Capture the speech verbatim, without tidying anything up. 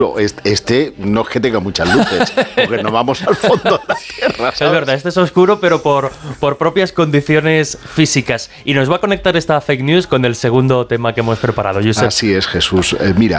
Este no es que tenga muchas luces, porque no vamos al fondo de la Tierra, ¿sabes? Es verdad, este es oscuro, pero por, por propias condiciones físicas. Y nos va a conectar esta fake news con el segundo tema que hemos preparado, Josep. Así es, Jesús. Eh, mira,